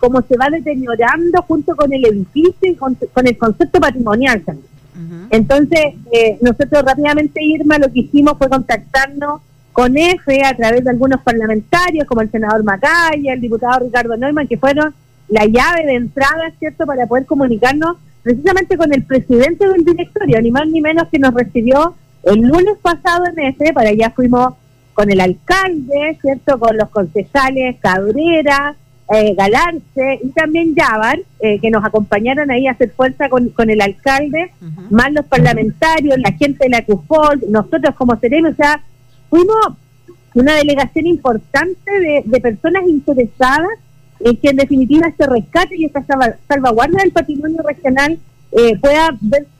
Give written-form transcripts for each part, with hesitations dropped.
cómo se va deteriorando junto con el edificio y con el concepto patrimonial también. Entonces, nosotros rápidamente, Irma, lo que hicimos fue contactarnos con EFE a través de algunos parlamentarios, como el senador Macaya, el diputado Ricardo Neumann, que fueron la llave de entrada, ¿cierto?, para poder comunicarnos precisamente con el presidente del directorio, ni más ni menos, que nos recibió el lunes pasado en EFE. Para allá fuimos con el alcalde, ¿cierto?, con los concejales Cabrera, Galarce y también Yavar, que nos acompañaron ahí a hacer fuerza con el alcalde, más los parlamentarios, la gente de la CUFOL, nosotros como Ceremi. O sea, fuimos una delegación importante de personas interesadas en que en definitiva este rescate y esta salvaguarda del patrimonio regional pueda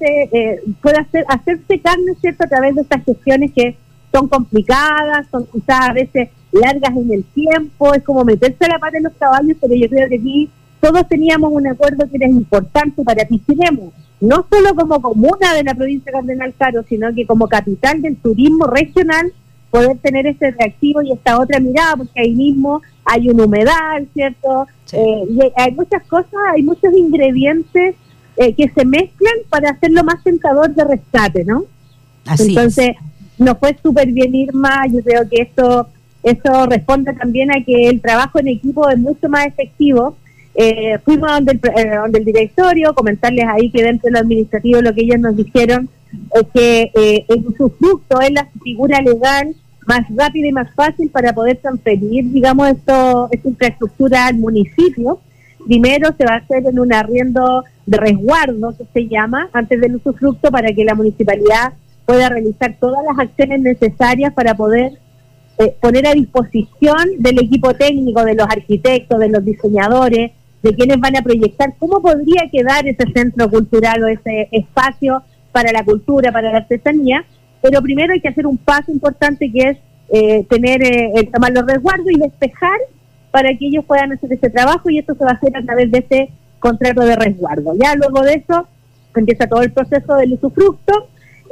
hacerse carne, ¿cierto?, a través de estas gestiones que son complicadas, son quizás a veces largas en el tiempo, es como meterse la pata en los caballos, pero yo creo que aquí todos teníamos un acuerdo que era importante para Pichilemu, no solo como comuna de la provincia de Cardenal Caro, sino que como capital del turismo regional, poder tener este reactivo y esta otra mirada, porque ahí mismo hay un humedal, ¿cierto? Sí. Y hay muchas cosas, hay muchos ingredientes que se mezclan para hacerlo más tentador de rescate, ¿no? Así entonces, nos fue súper bien, Irma. Yo creo que eso responde también a que el trabajo en equipo es mucho más efectivo. Fuimos donde el directorio, comentarles ahí que dentro de lo administrativo lo que ellos nos dijeron es que el usufructo es la figura legal más rápida y más fácil para poder transferir, digamos, esta infraestructura al municipio. Primero se va a hacer en un arriendo de resguardo, que se llama, antes del usufructo, para que la municipalidad pueda realizar todas las acciones necesarias para poder poner a disposición del equipo técnico, de los arquitectos, de los diseñadores, de quienes van a proyectar cómo podría quedar ese centro cultural o ese espacio para la cultura, para la artesanía. Pero primero hay que hacer un paso importante, que es tomar los resguardos y despejar para que ellos puedan hacer ese trabajo, y esto se va a hacer a través de ese contrato de resguardo. Ya luego de eso empieza todo el proceso del usufructo.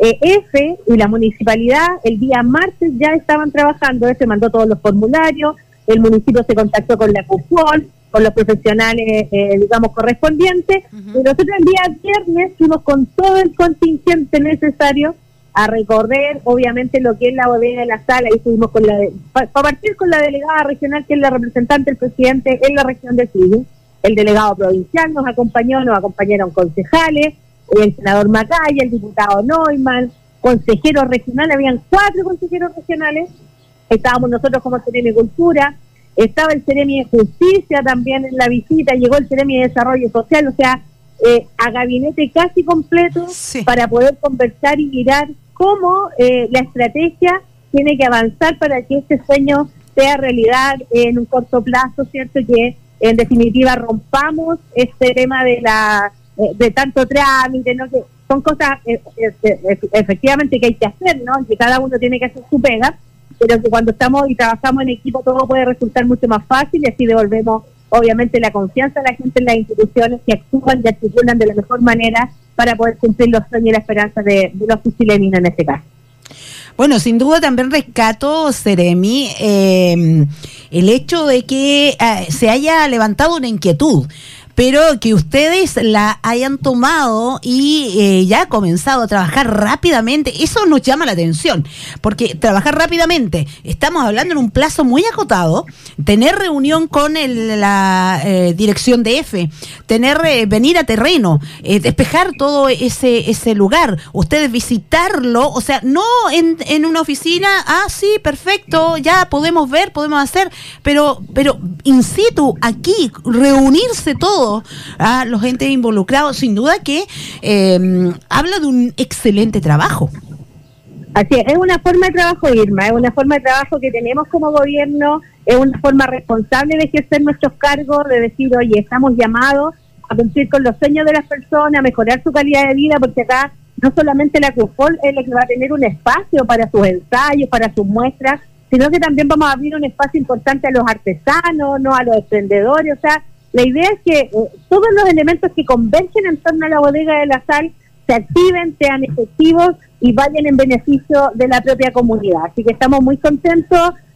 EFE y la municipalidad el día martes ya estaban trabajando, se mandó todos los formularios, el municipio se contactó con la CUFOL, con los profesionales, digamos, correspondientes, y nosotros el día viernes fuimos con todo el contingente necesario a recorrer, obviamente, lo que es la bodega de la sala, y estuvimos para partir con la delegada regional, que es la representante del presidente en la región de Chile. El delegado provincial nos acompañaron concejales, el senador Macaya, el diputado Neumann, consejeros regionales, habían 4 consejeros regionales, estábamos nosotros como Ceremi Cultura, estaba el Ceremi de Justicia también en la visita, llegó el Ceremi de Desarrollo Social, o sea, a gabinete casi completo, sí, para poder conversar y mirar cómo la estrategia tiene que avanzar para que este sueño sea realidad en un corto plazo, ¿cierto? Que en definitiva rompamos este tema de tanto trámite, ¿no? Que son cosas efectivamente que hay que hacer, ¿no? Que cada uno tiene que hacer su pega, pero que cuando estamos y trabajamos en equipo todo puede resultar mucho más fácil, y así devolvemos obviamente la confianza a la gente en las instituciones, que actúan y articulan de la mejor manera para poder cumplir los sueños y la esperanza de los pichileminos en este caso. Bueno, sin duda también rescato, Ceremi, el hecho de que se haya levantado una inquietud, pero que ustedes la hayan tomado y ya ha comenzado a trabajar rápidamente. Eso nos llama la atención, porque trabajar rápidamente, estamos hablando en un plazo muy acotado, tener reunión con la dirección de EFE, venir a terreno, despejar todo ese lugar, ustedes visitarlo, o sea, no en una oficina, sí, perfecto, ya podemos ver, podemos hacer, pero in situ, aquí, reunirse todo, a los entes involucrados, sin duda que habla de un excelente trabajo. Así es una forma de trabajo, Irma, es una forma de trabajo que tenemos como gobierno, es una forma responsable de ejercer nuestros cargos, de decir, oye, estamos llamados a cumplir con los sueños de las personas, a mejorar su calidad de vida, porque acá no solamente la CUFOL es la que va a tener un espacio para sus ensayos, para sus muestras, sino que también vamos a abrir un espacio importante a los artesanos, no a los emprendedores. O sea, la idea es que todos los elementos que convergen en torno a la bodega de la sal se activen, sean efectivos y vayan en beneficio de la propia comunidad. Así que estamos muy contentos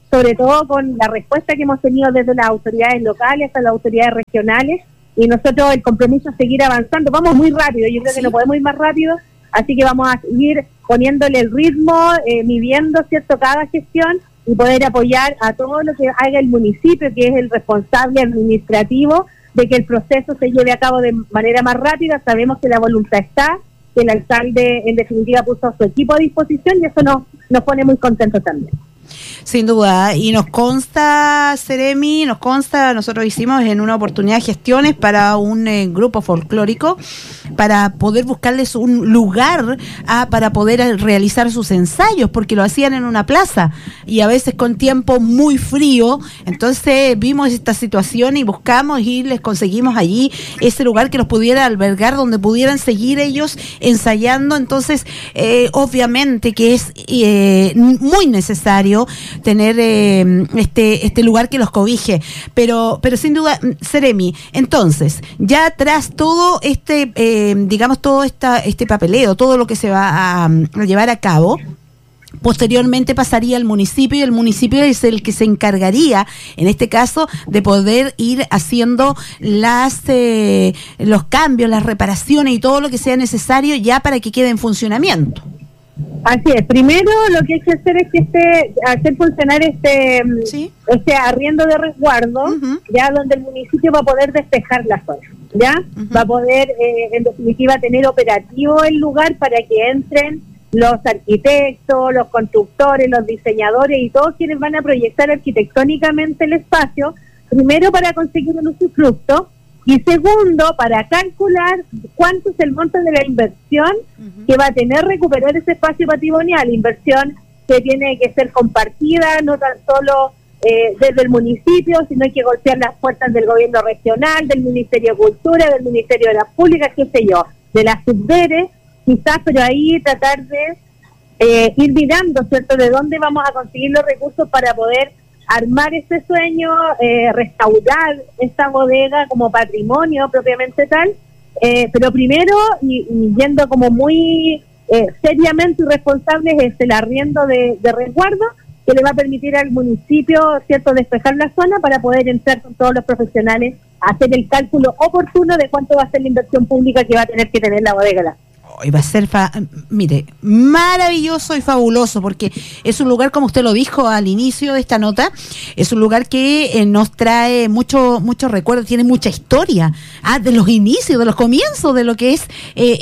sobre todo con la respuesta que hemos tenido desde las autoridades locales hasta las autoridades regionales, y nosotros el compromiso es seguir avanzando. Vamos muy rápido, yo creo que no podemos ir más rápido, así que vamos a seguir poniéndole el ritmo, midiendo, ¿cierto?, cada gestión, y poder apoyar a todo lo que haga el municipio, que es el responsable administrativo, de que el proceso se lleve a cabo de manera más rápida. Sabemos que la voluntad está, que el alcalde en definitiva puso a su equipo a disposición, y eso nos pone muy contentos también. Sin duda, y nos consta, Seremi, nosotros hicimos en una oportunidad gestiones para un grupo folclórico para poder buscarles un lugar para poder realizar sus ensayos, porque lo hacían en una plaza y a veces con tiempo muy frío. Entonces vimos esta situación y buscamos y les conseguimos allí ese lugar que los pudiera albergar, donde pudieran seguir ellos ensayando. Entonces obviamente que es muy necesario tener este lugar que los cobije, pero sin duda, Seremi, entonces ya tras todo este este papeleo, todo lo que se va a llevar a cabo, posteriormente pasaría al municipio, y el municipio es el que se encargaría, en este caso, de poder ir haciendo los cambios, las reparaciones y todo lo que sea necesario ya para que quede en funcionamiento. Así es. Primero lo que hay que hacer es hacer funcionar este arriendo de resguardo, ya donde el municipio va a poder despejar la zona, ya va a poder en definitiva tener operativo el lugar para que entren los arquitectos, los constructores, los diseñadores y todos quienes van a proyectar arquitectónicamente el espacio, primero para conseguir un usufructo, y segundo, para calcular cuánto es el monto de la inversión que va a tener recuperar ese espacio patrimonial, inversión que tiene que ser compartida, no tan solo desde el municipio, sino hay que golpear las puertas del gobierno regional, del Ministerio de Cultura, del Ministerio de las Públicas, qué sé yo, de las subderes, quizás, pero ahí tratar de ir mirando, ¿cierto?, de dónde vamos a conseguir los recursos para poder armar ese sueño, restaurar esta bodega como patrimonio propiamente tal, pero primero, y yendo como muy seriamente y responsables, es el arriendo de resguardo, que le va a permitir al municipio, ¿cierto?, despejar la zona para poder entrar con todos los profesionales a hacer el cálculo oportuno de cuánto va a ser la inversión pública que va a tener que tener la bodega. Y va a ser, mire, maravilloso y fabuloso, porque es un lugar, como usted lo dijo al inicio de esta nota, es un lugar que nos trae mucho recuerdo, tiene mucha historia, de los inicios, de los comienzos de lo que es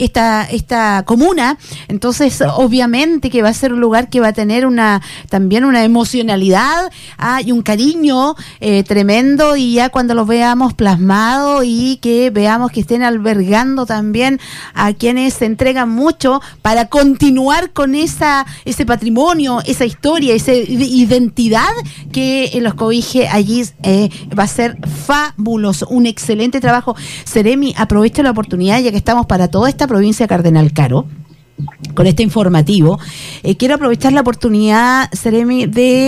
esta comuna. Entonces, obviamente que va a ser un lugar que va a tener también una emocionalidad y un cariño tremendo, y ya cuando los veamos plasmados y que veamos que estén albergando también a quienes se entregan mucho para continuar con ese patrimonio, esa historia, esa identidad que los cobije allí, va a ser fabuloso, un excelente trabajo. Seremi, aprovecho la oportunidad, ya que estamos para toda esta provincia de Cardenal Caro con este informativo, quiero aprovechar la oportunidad, Seremi,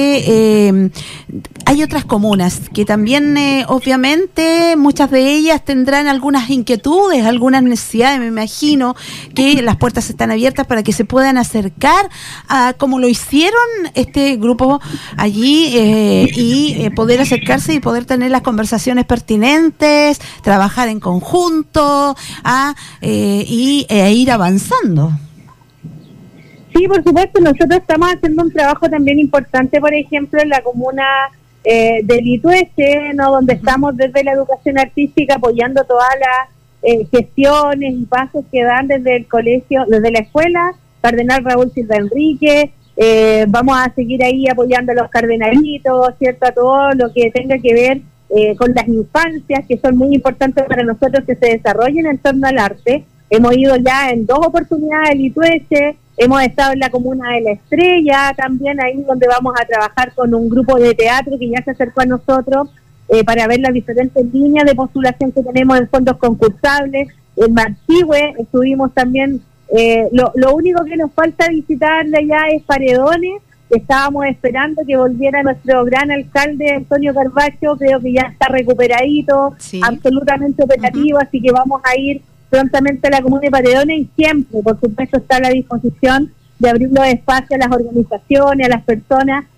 hay otras comunas que también obviamente muchas de ellas tendrán algunas inquietudes, algunas necesidades. Me imagino que las puertas están abiertas para que se puedan acercar como lo hicieron este grupo allí, y poder acercarse y poder tener las conversaciones pertinentes, trabajar en conjunto y ir avanzando. Sí, por supuesto, nosotros estamos haciendo un trabajo también importante, por ejemplo, en la comuna de Litueche, ¿no?, donde estamos desde la educación artística apoyando todas las gestiones y pasos que dan desde el colegio, desde la escuela Cardenal Raúl Silva Enrique. Vamos a seguir ahí apoyando a los cardenalitos, ¿cierto?, a todo lo que tenga que ver con las infancias, que son muy importantes para nosotros que se desarrollen en torno al arte. Hemos ido ya en 2 oportunidades a Litueche, hemos estado en la comuna de La Estrella, también ahí donde vamos a trabajar con un grupo de teatro que ya se acercó a nosotros para ver las diferentes líneas de postulación que tenemos en fondos concursables. En Marchihue estuvimos también, lo único que nos falta visitarle allá es Paredones. Estábamos esperando que volviera nuestro gran alcalde Antonio Carvacho, creo que ya está recuperadito, sí, absolutamente operativo, así que vamos a ir prontamente a la comuna de Paredones, y siempre, por supuesto, está a la disposición de abrir los espacios a las organizaciones, a las personas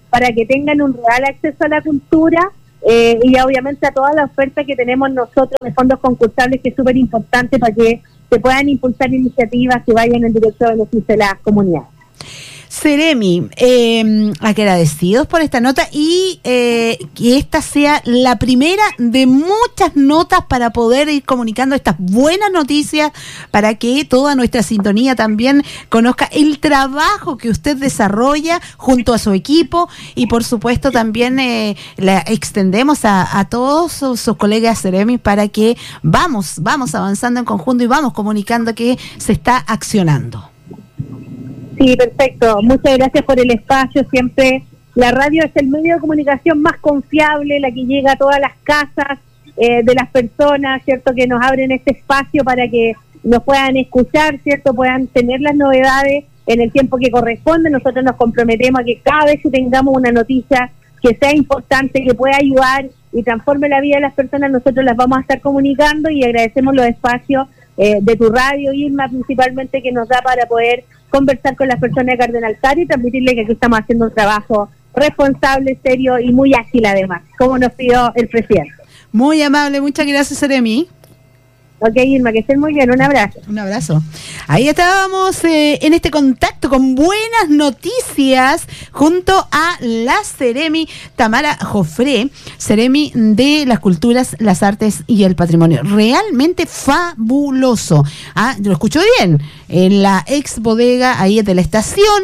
para que tengan un real acceso a la cultura y obviamente a toda la oferta que tenemos nosotros de fondos concursables, que es súper importante para que se puedan impulsar iniciativas que vayan en directo a beneficio de las comunidades. Seremi, agradecidos por esta nota y que esta sea la primera de muchas notas para poder ir comunicando estas buenas noticias, para que toda nuestra sintonía también conozca el trabajo que usted desarrolla junto a su equipo, y por supuesto también la extendemos a todos sus colegas Seremi para que vamos avanzando en conjunto y vamos comunicando que se está accionando. Sí, perfecto. Muchas gracias por el espacio. Siempre la radio es el medio de comunicación más confiable, la que llega a todas las casas de las personas, ¿cierto? Que nos abren este espacio para que nos puedan escuchar, ¿cierto? Puedan tener las novedades en el tiempo que corresponde. Nosotros nos comprometemos a que cada vez que tengamos una noticia que sea importante, que pueda ayudar y transforme la vida de las personas, nosotros las vamos a estar comunicando, y agradecemos los espacios de tu radio, Irma, principalmente, que nos da para poder conversar con las personas de Cardenal Caro y transmitirle que aquí estamos haciendo un trabajo responsable, serio y muy ágil, además, como nos pidió el presidente. Muy amable, muchas gracias, Seremi. Ok, Irma, que estén muy bien, un abrazo. Un abrazo. Ahí estábamos en este contacto con buenas noticias junto a la Seremi Tamara Jofré, Seremi de las Culturas, las Artes y el Patrimonio. Realmente fabuloso. Lo escuchó bien, en la ex bodega ahí de la estación,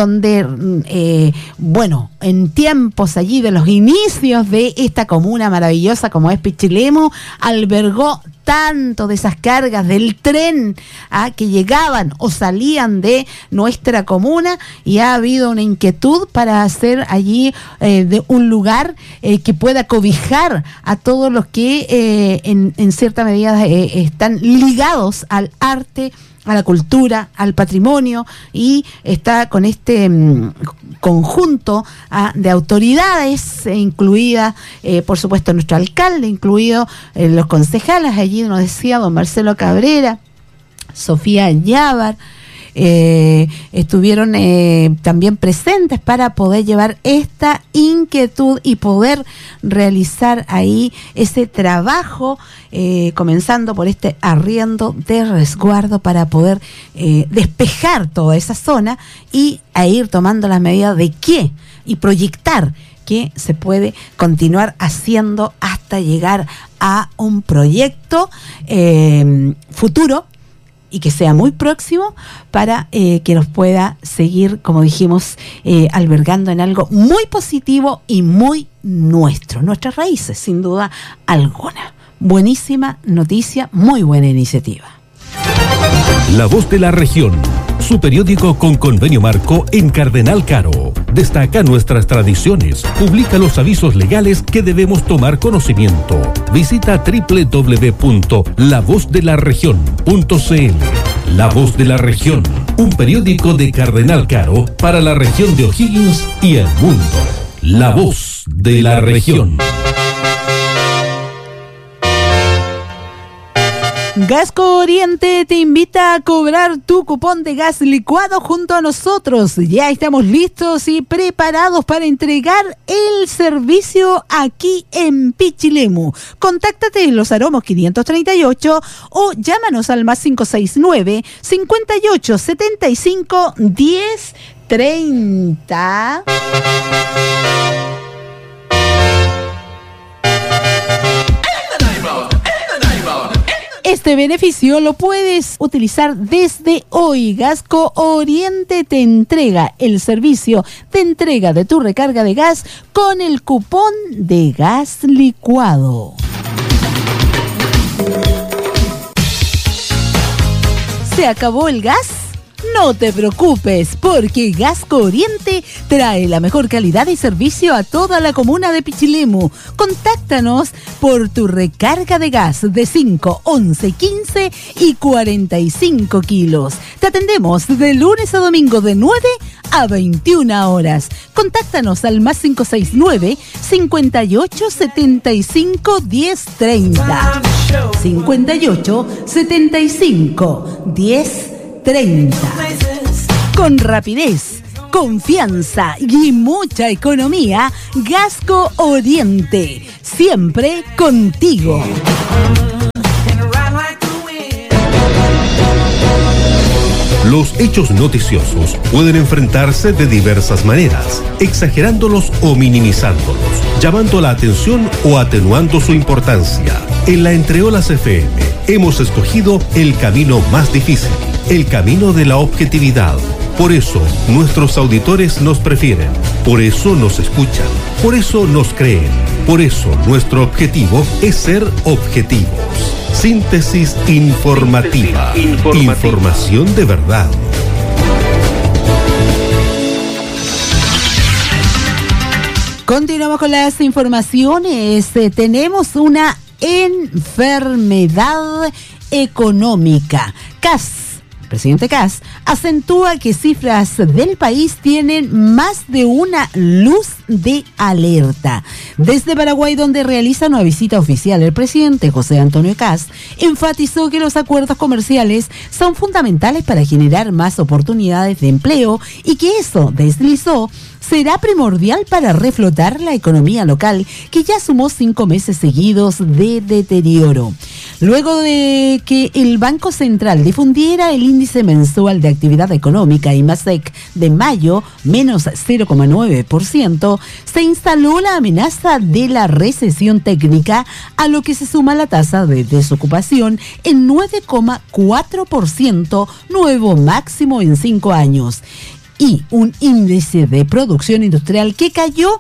donde, en tiempos allí de los inicios de esta comuna maravillosa como es Pichilemu, albergó tanto de esas cargas del tren que llegaban o salían de nuestra comuna, y ha habido una inquietud para hacer allí de un lugar que pueda cobijar a todos los que en cierta medida están ligados al arte, a la cultura, al patrimonio, y está con este conjunto de autoridades, incluida por supuesto nuestro alcalde, incluido los concejales. Allí nos decía don Marcelo Cabrera, Sofía Llávar, estuvieron también presentes para poder llevar esta inquietud y poder realizar ahí ese trabajo, comenzando por este arriendo de resguardo para poder despejar toda esa zona y ir tomando las medidas de qué y proyectar que se puede continuar haciendo hasta llegar a un proyecto futuro y que sea muy próximo para que nos pueda seguir, como dijimos, albergando en algo muy positivo y muy nuestras raíces, sin duda alguna. Buenísima noticia, muy buena iniciativa. La Voz de la Región, su periódico con convenio marco en Cardenal Caro. Destaca nuestras tradiciones, publica los avisos legales que debemos tomar conocimiento. Visita www.lavozdelarregion.cl. La Voz de la Región, un periódico de Cardenal Caro para la región de O'Higgins y el mundo. La Voz de la Región. Gasco Oriente te invita a cobrar tu cupón de gas licuado junto a nosotros. Ya estamos listos y preparados para entregar el servicio aquí en Pichilemu. Contáctate en Los Aromos 538 o llámanos al más 569 58 75 10 30. Este beneficio lo puedes utilizar desde hoy. Gasco Oriente te entrega el servicio de entrega de tu recarga de gas con el cupón de gas licuado. ¿Se acabó el gas? No te preocupes, porque Gasco Oriente trae la mejor calidad y servicio a toda la comuna de Pichilemu. Contáctanos por tu recarga de gas de 5, 11, 15 y 45 kilos. Te atendemos de lunes a domingo de 9 a 21 horas. Contáctanos al más 569 58 75 10 30. 58 75 10 30. Con rapidez confianza y mucha economía, Gasco Oriente, siempre contigo. Los hechos noticiosos pueden enfrentarse de diversas maneras, exagerándolos o minimizándolos, llamando la atención o atenuando su importancia. En la Entre Olas FM hemos escogido el camino más difícil, el camino de la objetividad. Por eso nuestros auditores nos prefieren, por eso nos escuchan, por eso nos creen, por eso nuestro objetivo es ser objetivos. Síntesis informativa. Información de verdad. Continuamos con las informaciones. Tenemos una enfermedad económica. Presidente Kast acentúa que cifras del país tienen más de una luz de alerta. Desde Paraguay, donde realiza una visita oficial, el presidente José Antonio Kast enfatizó que los acuerdos comerciales son fundamentales para generar más oportunidades de empleo y que eso, deslizó, será primordial para reflotar la economía local, que ya sumó 5 meses seguidos de deterioro. Luego de que el Banco Central difundiera el índice mensual de actividad económica, IMASEC, de mayo, menos 0,9%, se instaló la amenaza de la recesión técnica, a lo que se suma la tasa de desocupación en 9,4%, nuevo máximo en 5 años. Y un índice de producción industrial que cayó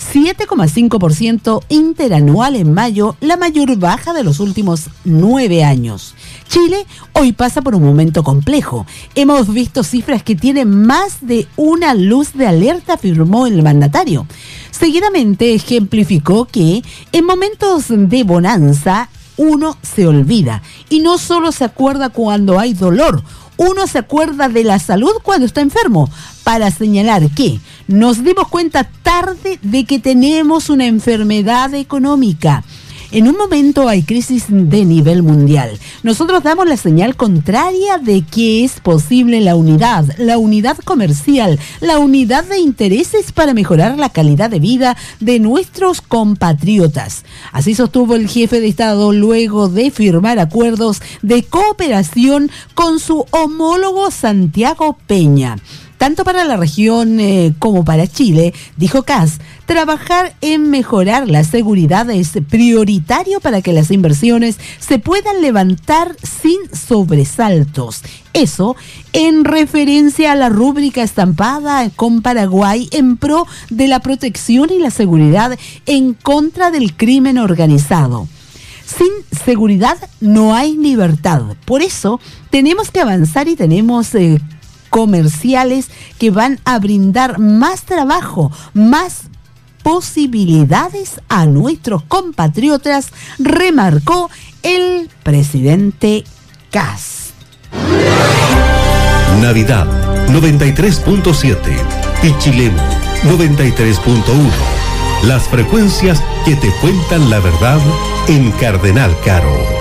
7,5% interanual en mayo, la mayor baja de los últimos 9 años. Chile hoy pasa por un momento complejo. Hemos visto cifras que tienen más de una luz de alerta, afirmó el mandatario. Seguidamente ejemplificó que en momentos de bonanza uno se olvida y no solo se acuerda cuando hay dolor. Uno se acuerda de la salud cuando está enfermo, para señalar que nos dimos cuenta tarde de que tenemos una enfermedad económica. En un momento hay crisis de nivel mundial. Nosotros damos la señal contraria de que es posible la unidad comercial, la unidad de intereses para mejorar la calidad de vida de nuestros compatriotas. Así sostuvo el jefe de Estado luego de firmar acuerdos de cooperación con su homólogo Santiago Peña. Tanto para la región como para Chile, dijo Kast, trabajar en mejorar la seguridad es prioritario para que las inversiones se puedan levantar sin sobresaltos. Eso en referencia a la rúbrica estampada con Paraguay en pro de la protección y la seguridad en contra del crimen organizado. Sin seguridad no hay libertad. Por eso tenemos que avanzar y tenemos comerciales que van a brindar más trabajo, más posibilidades a nuestros compatriotas, remarcó el presidente Kast. Navidad 93.7, Pichilemu 93.1. Las frecuencias que te cuentan la verdad en Cardenal Caro.